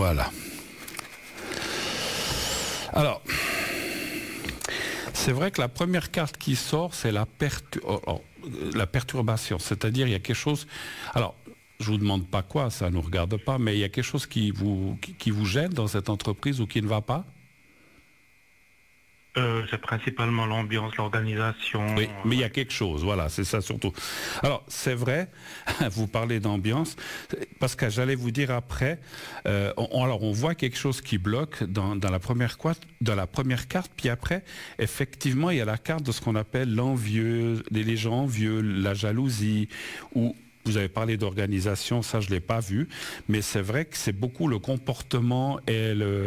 Voilà. Alors, c'est vrai que la première carte qui sort, c'est la perturbation. C'est-à-dire, il y a quelque chose... Alors, je ne vous demande pas quoi, ça ne nous regarde pas, mais il y a quelque chose qui vous gêne dans cette entreprise ou qui ne va pas? C'est principalement l'ambiance, l'organisation. Oui, mais il y a quelque chose, voilà, c'est ça surtout. Alors, c'est vrai, vous parlez d'ambiance, parce que j'allais vous dire après, on voit quelque chose qui bloque dans la première carte, puis après, effectivement, il y a la carte de ce qu'on appelle l'envieux, les gens envieux, la jalousie, ou vous avez parlé d'organisation, ça je ne l'ai pas vu, mais c'est vrai que c'est beaucoup le comportement et